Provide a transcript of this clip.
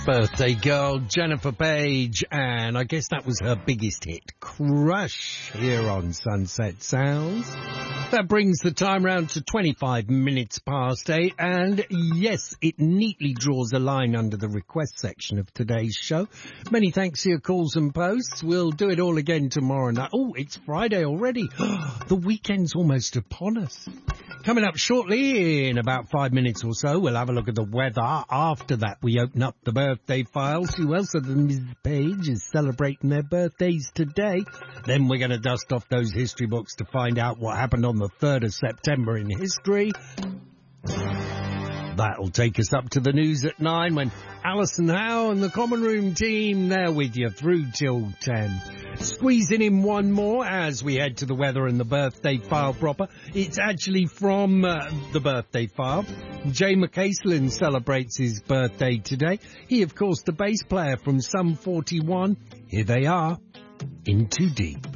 Birthday girl Jennifer Page, and I guess that was her biggest hit, Crush, here on Sunset Sounds. That brings the time round to 25 minutes past 8, and yes, it neatly draws a line under the request section of today's show. Many thanks for your calls and posts. We'll do it all again tomorrow night. Oh, it's Friday already. The weekend's almost upon us. Coming up shortly, in about 5 minutes or so, we'll have a look at the weather. After that, we open up the birthday files. Who else other than Mrs. Page is celebrating their birthdays today? Then we're going to dust off those history books to find out what happened on the 3rd of September in history. That'll take us up to the news at 9 when Alison Howe and the Common Room team, they're with you through till 10. Squeezing in one more as we head to the weather and the birthday file proper. It's actually from the birthday file. Jay McCaslin celebrates his birthday today. He, of course, the bass player from Sum 41. Here they are, In Too Deep.